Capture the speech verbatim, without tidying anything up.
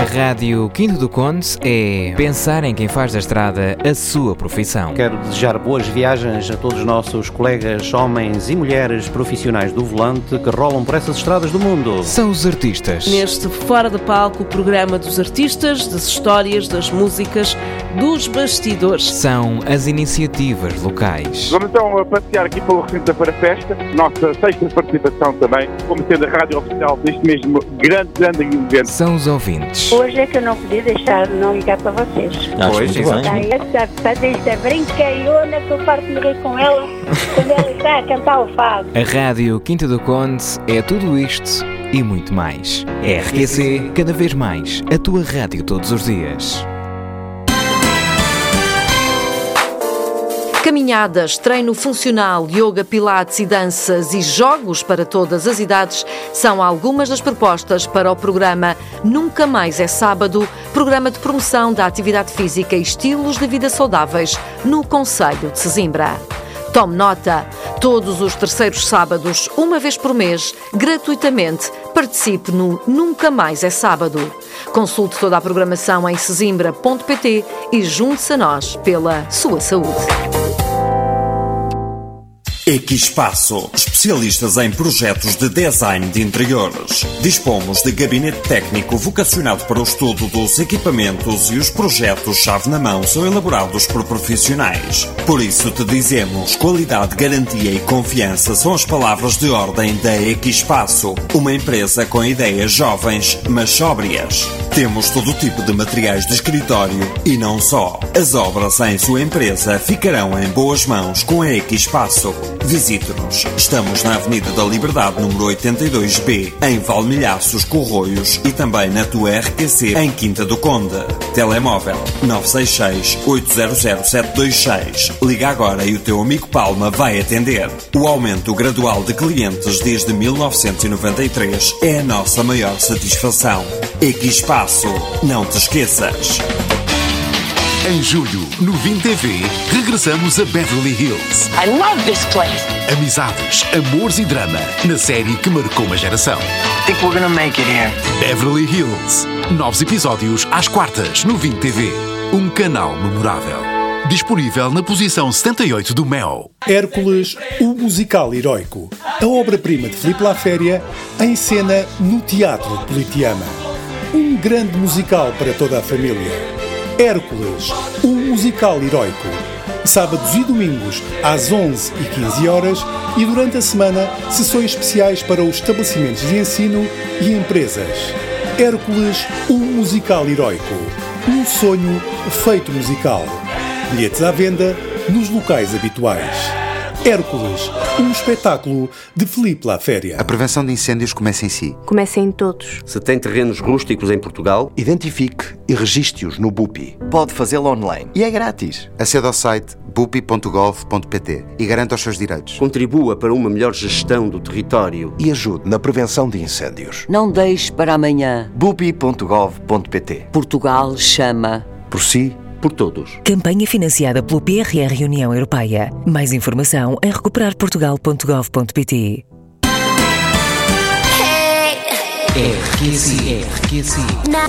Rádio Quinto do Conde é pensar em quem faz da estrada a sua profissão. Quero desejar boas viagens a todos os nossos colegas, homens e mulheres profissionais do volante que rolam por essas estradas do mundo. São os artistas. Neste Fora de Palco, o programa dos artistas, das histórias, das músicas, dos bastidores. São as iniciativas locais. Vamos então a passear aqui pelo recinto da Feira Festa, nossa sexta participação também, como sendo a rádio oficial deste mesmo grande, grande evento. São os ouvintes. Hoje é que eu não podia deixar de não ligar para vocês. Pois, Está essa fadista brincalhona que eu parto de rir com ela quando ela está a cantar o fado. A Rádio Quinta do Conde é tudo isto e muito mais. R Q C, cada vez mais, a tua rádio todos os dias. Caminhadas, treino funcional, yoga, pilates e danças e jogos para todas as idades são algumas das propostas para o programa Nunca Mais é Sábado, programa de promoção da atividade física e estilos de vida saudáveis no concelho de Sesimbra. Tome nota, todos os terceiros sábados, uma vez por mês, gratuitamente, participe no Nunca Mais é Sábado. Consulte toda a programação em sesimbra ponto pt e junte-se a nós pela sua saúde. Equipaço, especialistas em projetos de design de interiores. Dispomos de gabinete técnico vocacionado para o estudo dos equipamentos e os projetos-chave na mão são elaborados por profissionais. Por isso te dizemos, qualidade, garantia e confiança são as palavras de ordem da Equipaço, uma empresa com ideias jovens, mas sóbrias. Temos todo tipo de materiais de escritório e não só. As obras em sua empresa ficarão em boas mãos com a Equipaço. Visite-nos. Estamos na Avenida da Liberdade, número oitenta e dois B, em Valmilhaços, Corroios e também na tua R Q C, em Quinta do Conde. Telemóvel nove seis seis, oito zero zero, sete dois seis. Liga agora e o teu amigo Palma vai atender. O aumento gradual de clientes desde mil novecentos e noventa e três é a nossa maior satisfação. Equipaço, não te esqueças. Em julho, no Vim T V, regressamos a Beverly Hills. I love this place. Amizades, amores e drama, na série que marcou uma geração. Think we're gonna make it here. Beverly Hills. Novos episódios às quartas, no Vim T V. Um canal memorável. Disponível na posição setenta e oito do Mel. Hércules, o musical heroico. A obra-prima de Filipe Laféria, em cena no Teatro de Politeama. Um grande musical para toda a família. Hércules, um musical heroico. Sábados e domingos, às onze e quinze horas e durante a semana, sessões especiais para os estabelecimentos de ensino e empresas. Hércules, um musical heroico. Um sonho feito musical. Bilhetes à venda nos locais habituais. Hércules, um espetáculo de Filipe Laféria. A prevenção de incêndios começa em si. Começa em todos. Se tem terrenos rústicos em Portugal, identifique e registre-os no B U P I. Pode fazê-lo online e é grátis. Acede ao site bupi ponto gov ponto pt e garanta os seus direitos. Contribua para uma melhor gestão do território e ajude na prevenção de incêndios. Não deixe para amanhã. bupi ponto gov ponto pt. Portugal chama. Por si, por todos. Campanha financiada pelo P R R União Europeia. Mais informação em recuperar portugal ponto gov ponto pt. R Q C, R Q C.